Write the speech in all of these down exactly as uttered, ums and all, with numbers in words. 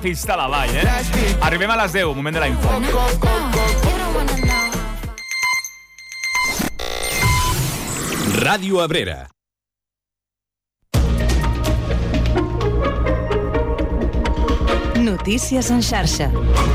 Pista a la vall, eh? Arribem a les deu, moment de la info. Ràdio Abrera. Notícies en xarxa.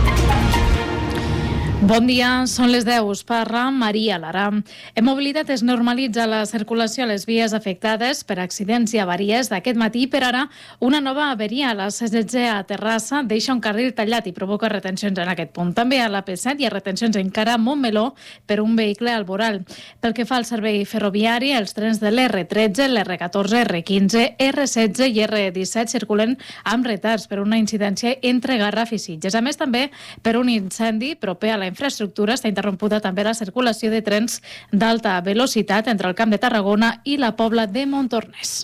Bon dia, són les deu, us parla Maria Lara. En mobilitat es normalitza la circulació a les vies afectades per accidents i avaries d'aquest matí. Per ara, una nova averia a la C setze a Terrassa deixa un carril tallat i provoca retencions en aquest punt. També a la P set hi ha retencions encara a Montmeló per un vehicle al voral. Pel que fa al servei ferroviari, els trens de l'R tretze, l'R catorze, R quinze, R setze i R disset circulen amb retards per una incidència entre Garraf i Sitges. A més, també per un incendi proper a la infraestructura està interrompuda també la circulació de trens d'alta velocitat entre el Camp de Tarragona i la Pobla de Montornès.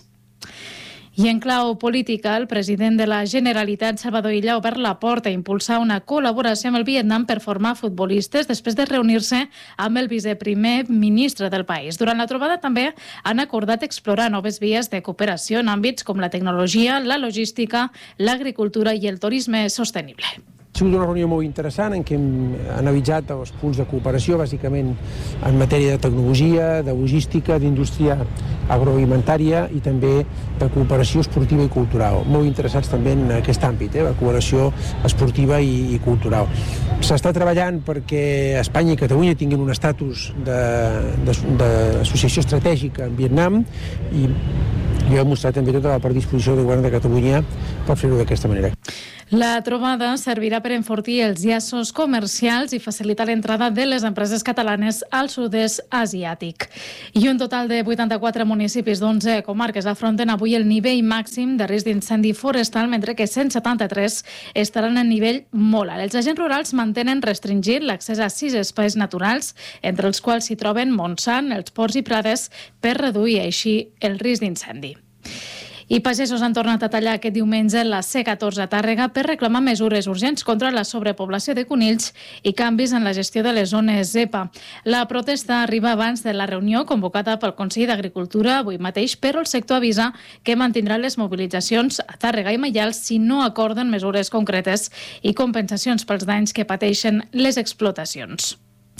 I en clau política, el president de la Generalitat, Salvador Illa, ha obert la porta a impulsar una col·laboració amb el Vietnam per formar futbolistes després de reunir-se amb el viceprimer ministre del país. Durant la trobada també han acordat explorar noves vies de cooperació en àmbits com la tecnologia, la logística, l'agricultura i el turisme sostenible. Ha sigut una reunió molt interessant en què hem analitzat els punts de cooperació, bàsicament en matèria de tecnologia, de logística, d'indústria agroalimentària i també de cooperació esportiva i cultural. Molt interessats també en aquest àmbit, eh, la cooperació esportiva i, i cultural. S'està treballant perquè Espanya i Catalunya tinguin un estatus d'associació estratègica en Vietnam i jo he mostrat també tota la predisposició del govern de Catalunya per fer-ho d'aquesta manera. La trobada servirà per enfortir els llaços comercials i facilitar l'entrada de les empreses catalanes al sud-est asiàtic. I un total de vuitanta-quatre municipis d'onze comarques afronten avui el nivell màxim de risc d'incendi forestal, mentre que cent setanta-tres estaran en nivell molt alt. Els agents rurals mantenen restringit l'accés a sis espais naturals, entre els quals s'hi troben Montsant, els Ports i Prades, per reduir així el risc d'incendi. I pagesos han tornat a tallar aquest diumenge la C catorze a Tàrrega per reclamar mesures urgents contra la sobrepoblació de conills i canvis en la gestió de les zones zepa. La protesta arriba abans de la reunió convocada pel Consell d'Agricultura avui mateix, però el sector avisa que mantindrà les mobilitzacions a Tàrrega i Maials si no acorden mesures concretes i compensacions pels danys que pateixen les explotacions.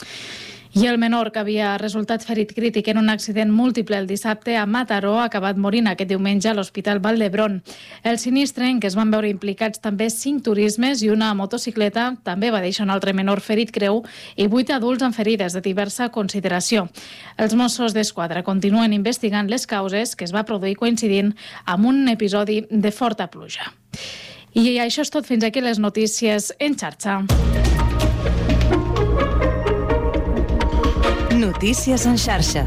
I el menor que havia resultat ferit crític en un accident múltiple el dissabte a Mataró ha acabat morint aquest diumenge a l'Hospital Vall d'Hebron. El sinistre, en què es van veure implicats també cinc turismes i una motocicleta, també va deixar un altre menor ferit greu i vuit adults amb ferides de diversa consideració. Els Mossos d'Esquadra continuen investigant les causes que es va produir coincidint amb un episodi de forta pluja. I això és tot, fins aquí les notícies en xarxa. Notícies en xarxa.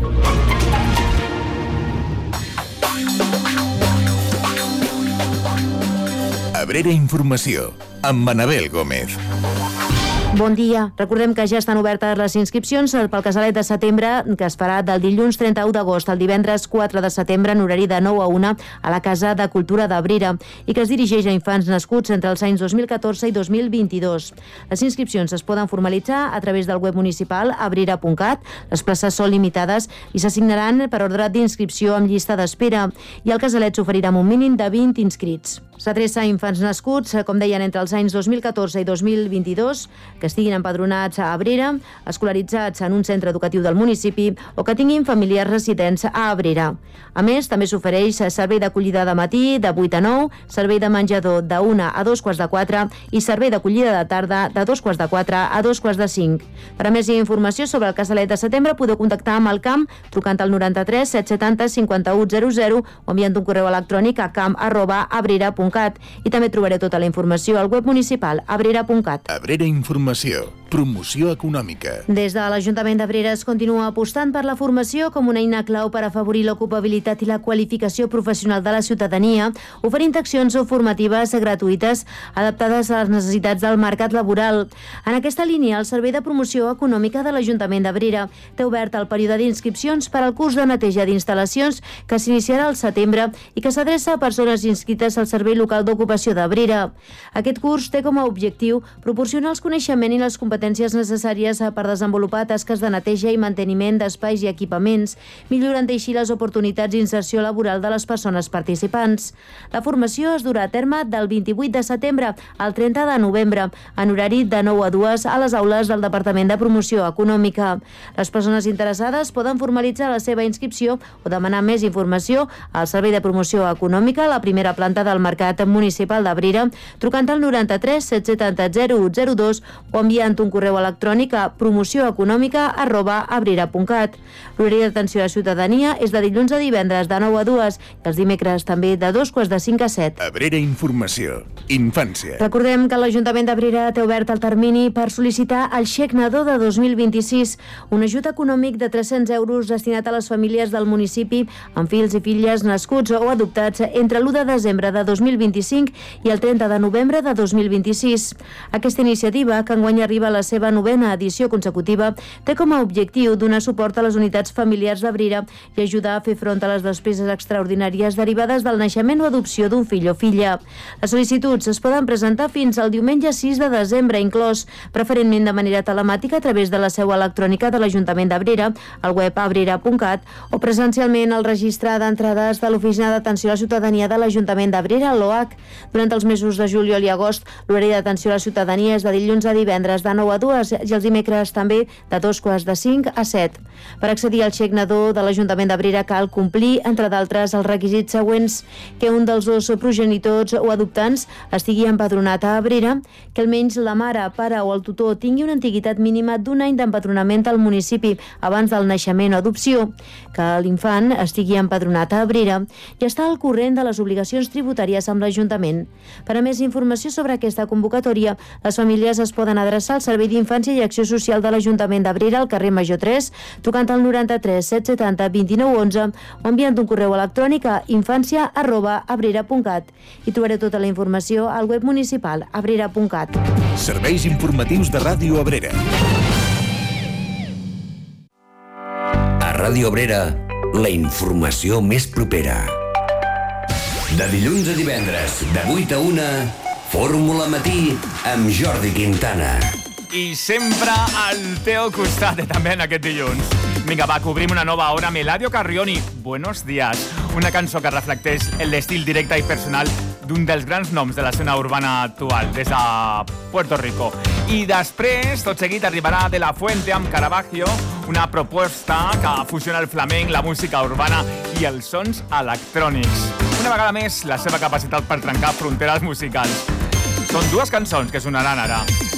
Abrera Informació, amb Manabel Gómez. Bon dia. Recordem que ja estan obertes les inscripcions pel Casalet de setembre, que es farà del dilluns trenta-u d'agost al divendres quatre de setembre en horari de nou a una a la Casa de Cultura d'Abrera i que es dirigeix a infants nascuts entre els anys dos mil catorze i dos mil vint-i-dos. Les inscripcions es poden formalitzar a través del web municipal abrera punt cat. Les places són limitades i s'assignaran per ordre d'inscripció amb llista d'espera i el Casalet s'oferirà amb un mínim de vint inscrits. S'adreça a infants nascuts, com deien, entre els anys dos mil catorze i dos mil vint-i-dos, que estiguin empadronats a Abrera, escolaritzats en un centre educatiu del municipi o que tinguin familiars residents a Abrera. A més, també s'ofereix servei d'acollida de matí de vuit a nou, servei de menjador de una a dos quarts de quatre i servei d'acollida de tarda de dos quarts de quatre a dos quarts de cinc. Per a més informació sobre el Casalet de setembre podeu contactar amb el camp trucant al noranta-tres set setanta cinquanta-u zero zero o enviant un correu electrònic a camp arroba abrera punt cat i també trobareu tota la informació al web municipal abrera punt cat. Abrera Informació, promoció econòmica. Des de l'Ajuntament d'Abrera es continua apostant per la formació com una eina clau per afavorir l'ocupabilitat i la qualificació professional de la ciutadania, oferint accions formatives gratuïtes adaptades a les necessitats del mercat laboral. En aquesta línia, el Servei de Promoció Econòmica de l'Ajuntament d'Abrera té obert el període d'inscripcions per al curs de neteja d'instal·lacions que s'iniciarà al setembre i que s'adreça a persones inscrites al Servei Servei Local d'Ocupació d'Abrera. Aquest curs té com a objectiu proporcionar els coneixements i les competències necessàries per desenvolupar tasques de neteja i manteniment d'espais i equipaments, millorant així les oportunitats d'inserció laboral de les persones participants. La formació es durà a terme del vint-i-vuit de setembre al trenta de novembre, en horari de nou a dues a les aules del Departament de Promoció Econòmica. Les persones interessades poden formalitzar la seva inscripció o demanar més informació al Servei de Promoció Econòmica a la primera planta del Mercat Municipal d'Abrera, trucant al noranta-tres set setanta zero u zero dos o enviant un correu electrònic a promocioeconòmica arroba abrera punt cat. L'horari d'atenció a la ciutadania és de dilluns a divendres de nou a dues i els dimecres també de dos quarts de cinc a set. Abrera Informació. Infància. Recordem que l'Ajuntament d'Abrera té obert el termini per sol·licitar el xec nadó de dos mil vint-i-sis, un ajut econòmic de tres-cents euros destinat a les famílies del municipi amb fills i filles nascuts o adoptats entre l'u de desembre de dos mil vint-i-cinc i el trenta de novembre de dos mil vint-i-sis. Aquesta iniciativa, que enguany arriba a la seva novena edició consecutiva, té com a objectiu donar suport a les unitats familiars d'Abrera i ajudar a fer front a les despeses extraordinàries derivades del naixement o adopció d'un fill o filla. Les sol·licituds es poden presentar fins al diumenge sis de desembre inclòs, preferentment de manera telemàtica a través de la seu electrònica de l'Ajuntament d'Abrera, al web abrera punt cat, o presencialment al registre d'entrades de l'Oficina d'Atenció a la Ciutadania de l'Ajuntament d'Abrera, l'O H. Durant els mesos de juliol i agost, l'horari d'atenció a la ciutadania és de dilluns a divendres de nou a dues i els dimecres també de dos quarts de cinc a set. Per accedir al xec nadó de l'Ajuntament d'Abrera cal complir, entre d'altres, els requisits següents: que un dels dos progenitors o adoptants estigui empadronat a Abrera, que almenys la mare, pare o el tutor tingui una antiguitat mínima d'un any d'empadronament al municipi abans del naixement o adopció, que l'infant estigui empadronat a Abrera i estar al corrent de les obligacions tributàries amb l'Ajuntament. Per a més informació sobre aquesta convocatòria, les famílies es poden adreçar al Servei d'Infància i Acció Social de l'Ajuntament d'Abrera al carrer Major tres, trucant al noranta-tres set setanta vint-i-nou onze o enviant un correu electrònic a infància arroba abrera punt cat. I trobareu tota la informació al web municipal abrera punt cat. Serveis informatius de Ràdio Abrera. A Ràdio Abrera, la informació més propera. De dilluns a divendres, de vuit a una, Fórmula Matí amb Jordi Quintana. I sempre al teu costat, també en aquest dilluns. Vinga, va, cobrim una nova hora amb Eladio Carrioni. Buenos días. Una cançó que reflecteix l'estil directe i personal d'un dels grans noms de la escena urbana actual, des de Puerto Rico. I després, tot seguit, arribarà De La Fuente amb Caravaggio, una proposta que fusiona el flamenc, la música urbana i els sons electrònics. Una vegada més, la seva capacitat per trencar fronteres musicals. Són dues cançons que sonaran ara.